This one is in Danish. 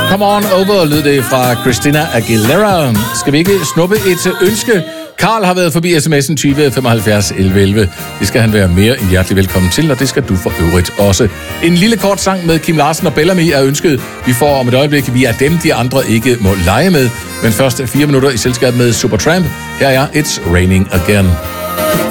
Come on over, lød det fra Christina Aguilera. Skal vi ikke snuppe et ønske? Karl har været forbi sms'en 20 75 11 11. Det skal han være mere end hjertelig velkommen til, og det skal du for øvrigt også. En lille kort sang med Kim Larsen og Bellamy er ønsket. Vi får om et øjeblik, vi er dem, de andre ikke må lege med. Men først 4 minutter i selskab med Supertramp. Her er It's Raining Again.